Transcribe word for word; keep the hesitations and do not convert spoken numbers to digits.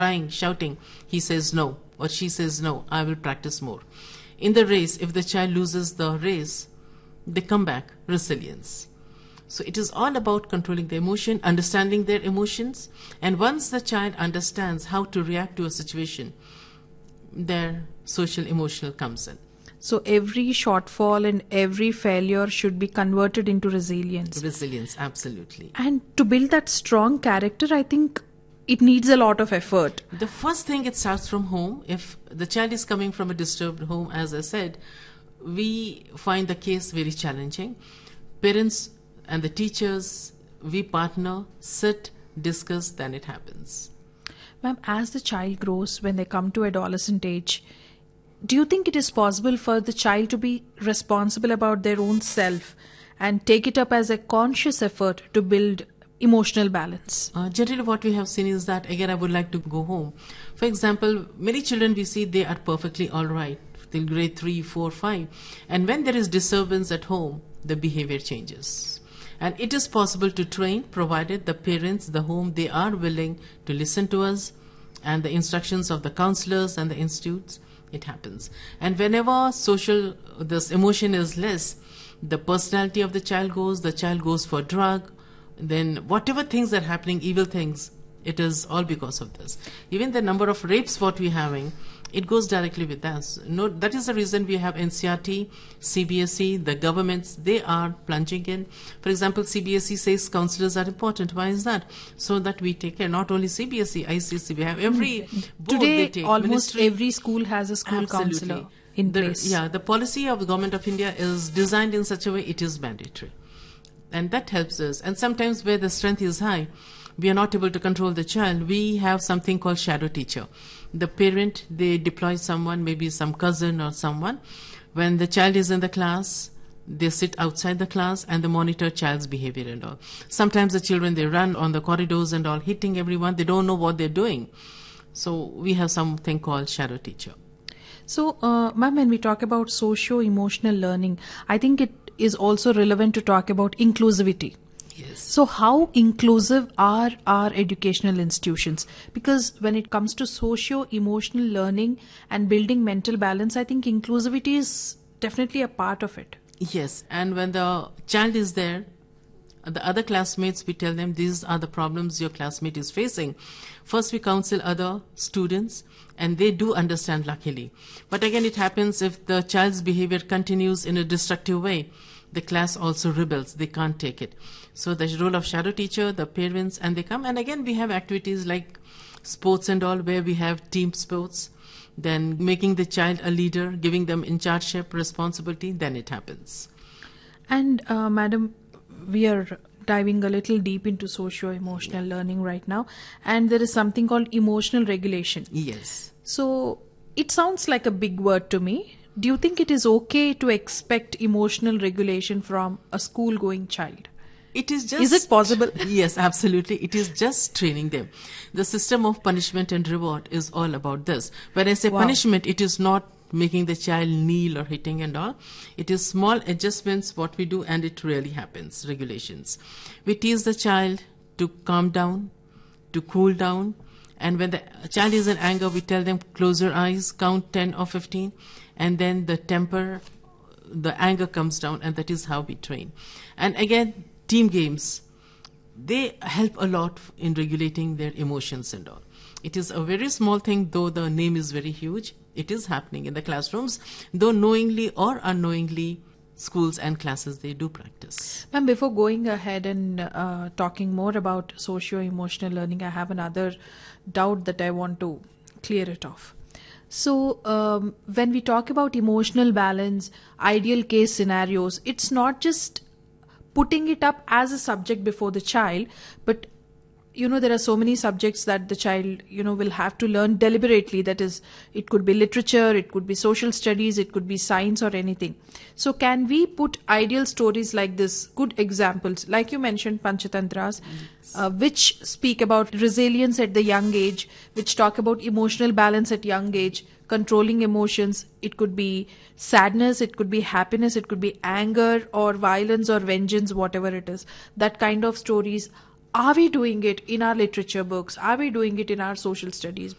crying, shouting, he says no, or she says no, I will practice more. In the race, if the child loses the race, they come back, resilience. So it is all about controlling the emotion, understanding their emotions, and once the child understands how to react to a situation, their social emotional comes in. So every shortfall and every failure should be converted into resilience. Resilience, absolutely. And to build that strong character, I think it needs a lot of effort. The first thing, it starts from home. If the child is coming from a disturbed home, as I said, we find the case very challenging. Parents and the teachers, we partner, sit, discuss, then it happens. Ma'am, as the child grows, when they come to adolescent age, do you think it is possible for the child to be responsible about their own self and take it up as a conscious effort to build emotional balance? Uh, generally what we have seen is that, again, I would like to go home. For example, many children we see, they are perfectly all right till grade three, four, five. And when there is disturbance at home, the behavior changes. And it is possible to train, provided the parents, the home, they are willing to listen to us and the instructions of the counselors and the institutes. It happens. And whenever social, this emotion is less, the personality of the child goes, the child goes for drug, then whatever things are happening, evil things, it is all because of this. Even the number of rapes what we're having, it goes directly with that. No, that is the reason we have N C R T, C B S E, the governments, they are plunging in. For example, C B S E says counselors are important. Why is that? So that we take care. Not only C B S E, I C S E, we have every board Today, they take. almost Ministry. every school has a school Absolutely. counselor in the, place. Yeah, the policy of the government of India is designed in such a way it is mandatory. And that helps us. And sometimes where the strength is high, we are not able to control the child, we have something called shadow teacher. The parent, they deploy someone, maybe some cousin or someone. When the child is in the class, they sit outside the class and they monitor child's behavior and all. Sometimes the children, they run on the corridors and all, hitting everyone. They don't know what they're doing. So we have something called shadow teacher. So, uh, ma'am, when we talk about socio-emotional learning, I think it is also relevant to talk about inclusivity. Yes. So how inclusive are our educational institutions? Because when it comes to socio-emotional learning and building mental balance, I think inclusivity is definitely a part of it. Yes, and when the child is there, the other classmates, we tell them these are the problems your classmate is facing. First we counsel other students and they do understand, luckily. But again, it happens if the child's behavior continues in a destructive way, the class also rebels, they can't take it. So the role of shadow teacher, the parents, and they come. And again, we have activities like sports and all, where we have team sports, then making the child a leader, giving them in chargeship, responsibility, then it happens. And uh, madam, we are diving a little deep into socio-emotional yeah. learning right now. And there is something called emotional regulation. Yes. So it sounds like a big word to me. Do you think it is okay to expect emotional regulation from a school-going child? It is just... Is it possible? Yes, absolutely. It is just training them. The system of punishment and reward is all about this. When I say Wow. punishment, it is not making the child kneel or hitting and all. It is small adjustments what we do, and it really happens, regulations. We teach the child to calm down, to cool down, and when the child is in anger, we tell them close your eyes, count ten or fifteen, and then the temper, the anger comes down, and that is how we train. And again, team games, they help a lot in regulating their emotions and all. It is a very small thing, though the name is very huge. It is happening in the classrooms, though knowingly or unknowingly, schools and classes, they do practice. Ma'am, before going ahead and uh, talking more about socio-emotional learning, I have another doubt that I want to clear it off. So um, when we talk about emotional balance, ideal case scenarios, it's not just putting it up as a subject before the child, but you know, there are so many subjects that the child, you know, will have to learn deliberately. That is, it could be literature, it could be social studies, it could be science or anything. So can we put ideal stories like this, good examples, like you mentioned, Panchatantras, yes. uh, which speak about resilience at the young age, which talk about emotional balance at young age, controlling emotions. It could be sadness, it could be happiness, it could be anger or violence or vengeance, whatever it is. That kind of stories. are we doing it in our literature books? Are we doing it in our social studies